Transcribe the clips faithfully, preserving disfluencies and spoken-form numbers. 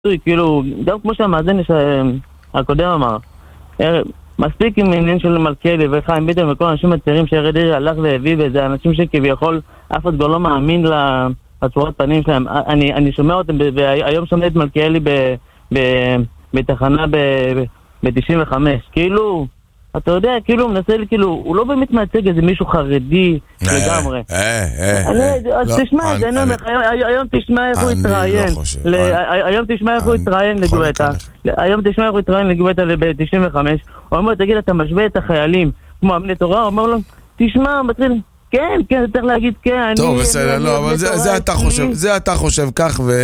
כאילו, גם כמו שהמאזן הקודם אמר, מספיק עם עניין של מלכיאלי וחיים ביטון וכל האנשים הצעירים שירד דרעי הלך והביא, וזה אנשים שכביכול אף אחד כבר לא מאמין לצורת פנים שלהם. אני, אני שומע אותם, והיום שומע את מלכיאלי בתחנה ב-תשעים וחמש, כאילו, אתה יודע, כאילו הוא מנסה לי, כאילו, הוא לא באמת מייצג איזה מישהו חרדי לגמרי. אה, אה, אז תשמע, היום תשמע איך הוא התראיין. היום תשמע איך הוא התראיין לגואטה. היום תשמע איך הוא התראיין לגואטה ב-תשעים וחמש. הוא אומר, תגיד, אתה משווה את החיילים כמו אמני תורה? הוא אומר לו, תשמע, מתחיל, כן, כן, צריך להגיד כן. טוב, בסדר, לא, אבל זה אתה חושב, זה אתה חושב כך ו...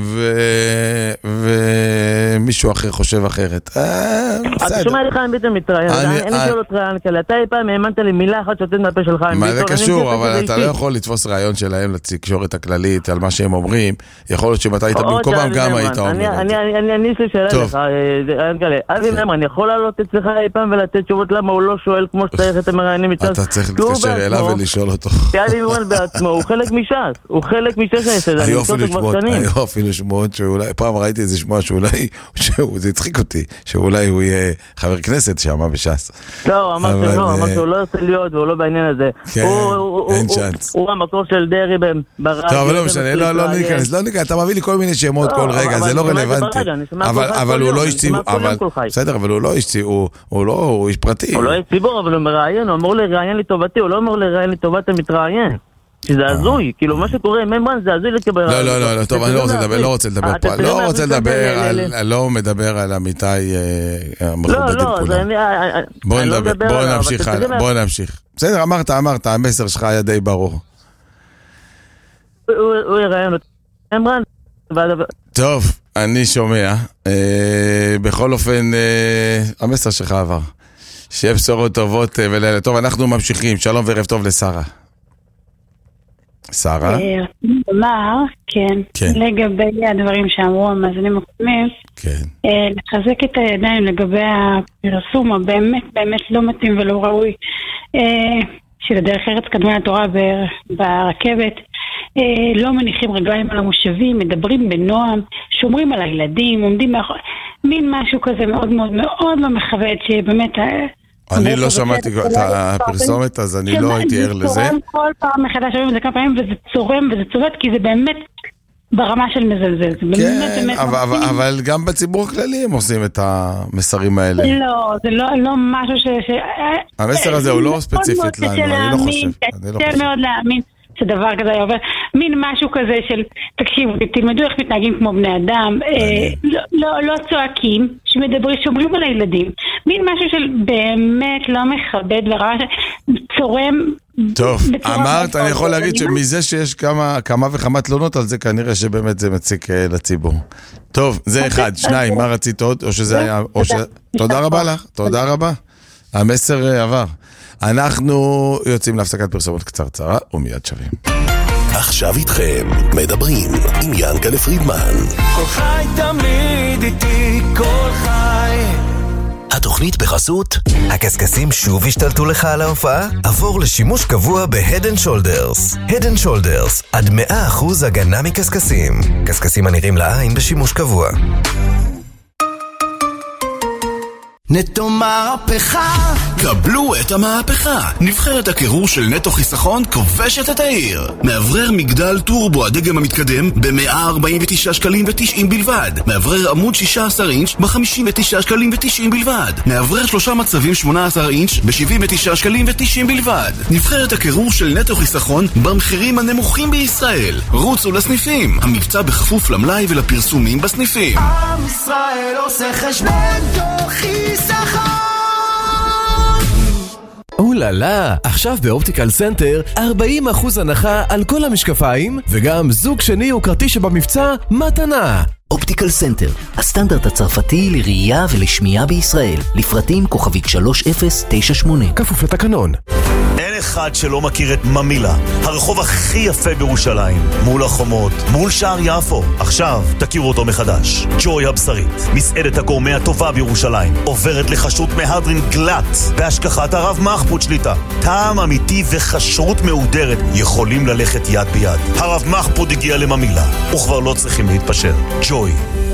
ומישהו אחר חושב אחרת. אתה שומע לי חיים ביטון מתראיין, אין לי שואל אותך כאלה, אתה אי פעם האמנת לי מילה אחת שותת מהפה של חיים ביטון. מה זה קשור, אבל אתה לא יכול לתפוס רעיון שלהם לתקשורת הכללית על מה שהם אומרים. יכול להיות שאם אתה היית במקומם גם היית אומר. אני יש לי שאלה לך, אבי נאמן, אני יכול לעלות אצלך אי פעם ולתת תשובות למה הוא לא שואל כמו שצריך את המראיינים מצד? אתה צריך להתקשר אליו ולשאול אותו. אבי נאמן בעצמו, הוא חלק מש"ס, הוא חלק מש"ס. אפילו שמועות שאולי, פעם ראיתי איזה שמועה שאולי, זה הצחיק אותי, שאולי הוא יהיה חבר כנסת שמה בש"ס. לא, אמר שלא, אמר שהוא לא יוצא להיות, והוא לא בעניין הזה. כן, אין צ'אנס. הוא המקור של דרי ברדיו. טוב, אבל לא משנה, לא ניכנס, לא ניכנס, אתה מביא לי כל מיני שמות כל רגע, זה לא רלוונטי. אבל הוא לא איש ציבור, בסדר, אבל הוא לא איש ציבור, הוא לא איש פרטי. הוא לא איש ציבור, אבל הוא מראיין, הוא אמור לראיין לטובתי, הוא לא אמור לראיין לטובת המתראיין. שזה הזוי, כאילו מה שקורה, ממרן זה הזוי לקבל... לא, לא, לא, טוב, אני לא רוצה לדבר, לא רוצה לדבר פה, לא רוצה לדבר, לא מדבר על עמיתי המכובדים כולם. בואו נדבר, בואו נמשיך, בואו נמשיך. בסדר, אמרת, אמרת, המסר שלך היה די ברור. הוא יראיין אותי, ממרן. טוב, אני שומע, בכל אופן, המסר שלך עבר. שיהיה בשורות טובות ולילה טוב, אנחנו ממשיכים, שלום וערב טוב לשרה. שרה? אמר, כן, לגבי הדברים שאמרו המאזינים הקודמים, לחזק את הידיים לגבי הפרסום הבאמת באמת לא מתאים ולא ראוי של הדרך ארץ קדמה לתורה ברכבת. לא מניחים רגליים על המושבים, מדברים בנועם, שומרים על הילדים, עומדים מאחור, מין משהו כזה מאוד מאוד מאוד לא מכבד, שבאמת... אני לא שמעתי את הפרסומת, אז אני לא הייתי ער לזה. זה צורם כל פעם מחדש, שומעים את זה כמה פעמים, וזה צורם וזה צובט, כי זה באמת ברמה של מזלזל. כן, אבל גם בציבור הכללי הם עושים את המסרים האלה. לא, זה לא משהו ש... המסר הזה הוא לא ספציפית לנו, אני לא חושב. קשה מאוד להאמין שדבר כזה עובר. מין משהו כזה של, תקשיבו, תלמדו איך מתנהגים כמו בני אדם, לא צועקים, שמדברים, שומרים על הילדים. מין משהו של באמת לא מכבד ורמה צורם. טוב, אמרת, אני יכול להגיד שמזה שיש כמה וכמה תלונות על זה, כנראה שבאמת זה מציק לציבור. טוב, זה אחד. שניים, מה רצית עוד? או שזה היה... תודה רבה לך, תודה רבה. המסר עבר. אנחנו יוצאים להפסקת פרסומות קצרצרה ומיד שווים. עכשיו איתכם מדברים עם ינקלה פרידמן. כל חי תמיד איתי, כל חי. התוכנית בחסות הקסקסים שוב השתלטו לך על ההופעה? עבור לשימוש קבוע ב-Head and Shoulders. Head and Shoulders, עד מאה אחוז הגנה מקסקסים. קסקסים הנראים לעין בשימוש קבוע. נטו מהפכה, קבלו את המהפכה. נבחרת הקירור של נטו חיסכון כובשת את העיר. מאוורר מגדל טורבו הדגם המתקדם ב-מאה ארבעים ותשעה שקלים ותשעים בלבד. מאוורר עמוד שישה עשר אינץ' ב-חמישים ותשעה שקלים ותשעים בלבד. מאוורר שלושה מצבים שמונה עשר אינץ' ב-שבעים ותשעה שקלים ותשעים בלבד. נבחרת הקירור של נטו חיסכון במחירים הנמוכים בישראל. רוצו לסניפים. המבצע בכפוף למלאי ולפרסומים בסניפים. עם ישראל עושה חשבון תוכי אוללה, עכשיו באופטיקל סנטר ארבעים אחוז הנחה על כל המשקפיים וגם זוג שני או כרטיס שבמבצע מתנה. אופטיקל סנטר, הסטנדרט הצרפתי לראייה ולשמיעה בישראל. לפרטים כוכבית שלוש אפס תשע שמונה. כפוף לתקנון. אין אחד שלא מכיר את ממילה, הרחוב הכי יפה בירושלים, מול החומות, מול שער יפו. עכשיו תכירו אותו מחדש. ג'וי הבשרית, מסעדת הגורמה הטובה בירושלים, עוברת לחשות מהדרין גלט בהשכחת הרב מחפוד שליטה. טעם אמיתי וחשרות מהודרת יכולים ללכת יד ביד. הרב מחפוד הגיע לממילה, וכבר לא צריכים להתפשר. ג'וי,